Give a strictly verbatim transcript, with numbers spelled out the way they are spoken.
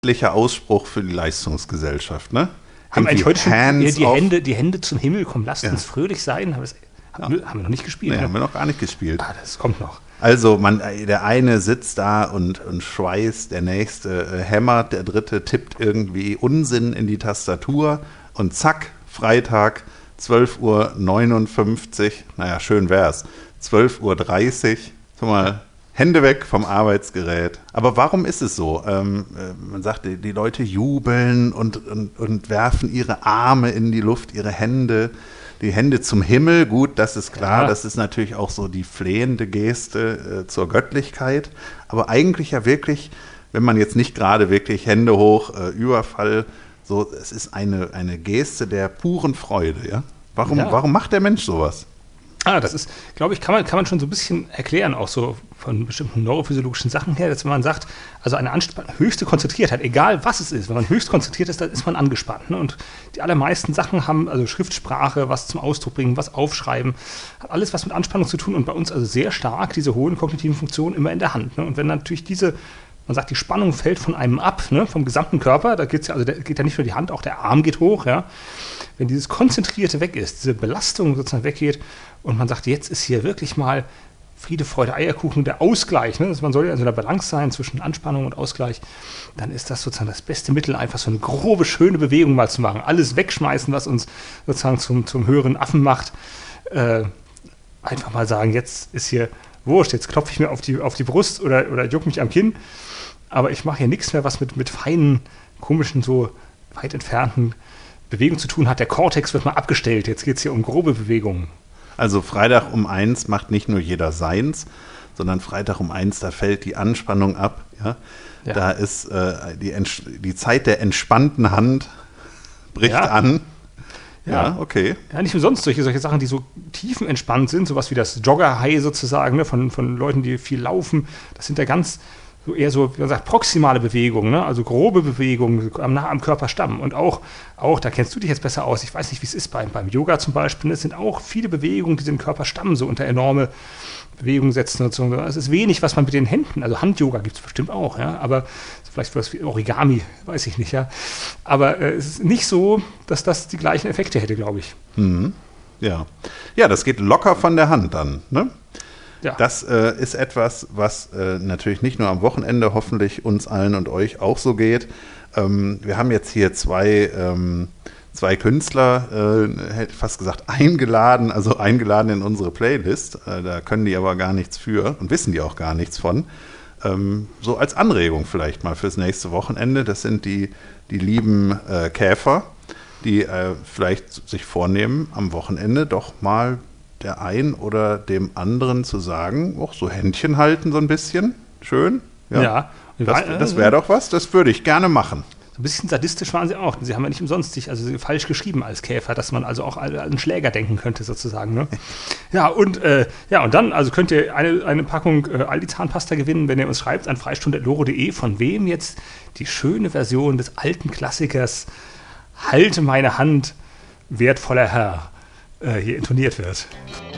sinnlicher Ausspruch für die Leistungsgesellschaft, ne? Haben eigentlich heute schon die, die, off. Hände, die Hände zum Himmel, komm, lasst Ja. uns fröhlich sein. Haben, Ja. wir, haben wir noch nicht gespielt? Nee, ne? haben wir noch gar nicht gespielt. Ah, das kommt noch. Also man, der eine sitzt da und, und schweißt, der nächste äh, hämmert, der dritte tippt irgendwie Unsinn in die Tastatur und zack, Freitag, zwölf Uhr neunundfünfzig, naja, schön wär's, zwölf Uhr dreißig, so mal Hände weg vom Arbeitsgerät. Aber warum ist es so? Ähm, äh, man sagt, die, die Leute jubeln und, und, und werfen ihre Arme in die Luft, ihre Hände, die Hände zum Himmel. Gut, das ist klar, Ja. das ist natürlich auch so die flehende Geste äh, zur Göttlichkeit. Aber eigentlich ja wirklich, wenn man jetzt nicht gerade wirklich Hände hoch, äh, Überfall, so, es ist eine, eine Geste der puren Freude. Ja? Warum, Ja. warum macht der Mensch sowas? Ah, das ist, glaube ich, kann man, kann man schon so ein bisschen erklären, auch so von bestimmten neurophysiologischen Sachen her, dass wenn man sagt, also eine Anspannung, höchste Konzentriertheit, egal was es ist, wenn man höchst konzentriert ist, dann ist man angespannt. Ne? Und die allermeisten Sachen haben, also Schriftsprache, was zum Ausdruck bringen, was aufschreiben, hat alles was mit Anspannung zu tun und bei uns also sehr stark diese hohen kognitiven Funktionen immer in der Hand. Ne? Und wenn natürlich diese, man sagt, die Spannung fällt von einem ab, ne? Vom gesamten Körper, da geht's ja, also da geht ja nicht nur die Hand, auch der Arm geht hoch, ja. Wenn dieses Konzentrierte weg ist, diese Belastung sozusagen weggeht und man sagt, jetzt ist hier wirklich mal Friede, Freude, Eierkuchen, der Ausgleich, ne? Also man soll ja also in der Balance sein zwischen Anspannung und Ausgleich, dann ist das sozusagen das beste Mittel, einfach so eine grobe, schöne Bewegung mal zu machen. Alles wegschmeißen, was uns sozusagen zum, zum höheren Affen macht. Äh, einfach mal sagen, jetzt ist hier wurscht, jetzt klopfe ich mir auf die, auf die Brust oder, oder juck mich am Kinn, aber ich mache hier nichts mehr, was mit, mit feinen, komischen, so weit entfernten Bewegungen zu tun hat. Der Kortex wird mal abgestellt, jetzt geht es hier um grobe Bewegungen. Also Freitag um eins macht nicht nur jeder seins, sondern Freitag um eins, da fällt die Anspannung ab. Ja? Ja. Da ist äh, die, Ents- die Zeit der entspannten Hand bricht Ja. an. Ja, Ja. okay. Ja, nicht umsonst solche, solche Sachen, die so tiefenentspannt sind, sowas wie das Jogger-High sozusagen, ne, von, von Leuten, die viel laufen, das sind ja ganz so eher so, wie man sagt, proximale Bewegungen, ne? Also grobe Bewegungen am, nah am Körperstamm. Und auch, auch, da kennst du dich jetzt besser aus, ich weiß nicht, wie es ist beim, beim Yoga zum Beispiel, es sind auch viele Bewegungen, die den Körperstamm so unter enorme Bewegungen setzen. Und so. Es ist wenig, was man mit den Händen, also Hand-Yoga gibt es bestimmt auch, ja, aber vielleicht was wie Origami, weiß ich nicht, ja. Aber äh, es ist nicht so, dass das die gleichen Effekte hätte, glaube ich. Mhm. Ja. Ja, das geht locker von der Hand dann, ne? Ja. Das äh, ist etwas, was äh, natürlich nicht nur am Wochenende hoffentlich uns allen und euch auch so geht. Ähm, wir haben jetzt hier zwei, ähm, zwei Künstler, äh, hätte fast gesagt, eingeladen, also eingeladen in unsere Playlist. Äh, da können die aber gar nichts für und wissen die auch gar nichts von. Ähm, so als Anregung vielleicht mal fürs nächste Wochenende. Das sind die, die lieben äh, Käfer, die äh, vielleicht sich vornehmen, am Wochenende doch mal der ein oder dem anderen zu sagen, auch so Händchen halten so ein bisschen, schön. Ja, Ja. das, das wäre doch was, das würde ich gerne machen. So ein bisschen sadistisch waren sie auch. Sie haben ja nicht umsonst sich also falsch geschrieben als Käfer, dass man also auch an einen Schläger denken könnte sozusagen. Ne? Ja, und, äh, ja, und dann also könnt ihr eine, eine Packung äh, Aldi Zahnpasta gewinnen, wenn ihr uns schreibt an freistunde punkt loro punkt de, von wem jetzt die schöne Version des alten Klassikers Halte meine Hand, wertvoller Herr, äh, hier intoniert wird.